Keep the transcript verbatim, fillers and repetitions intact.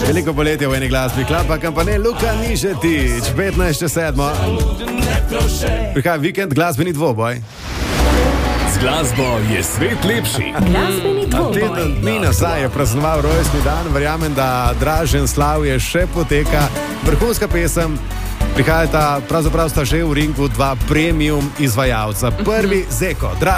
Veliko poletja v eni glasbi, klapa kampane, Luka Nižetič, petnajst sedmo. Prihaja vikend, glasbeni dvoboj. Z glasbo je svet lepši. Glasbeni dvoboj. Teden dni nazaj je praznoval rojstni dan, verjamem, da Dražen slavje še poteka. Vrhunska pesem. Prihajata, pravzaprav sta že v ringu dva premium izvajalca. Prvi Zeko.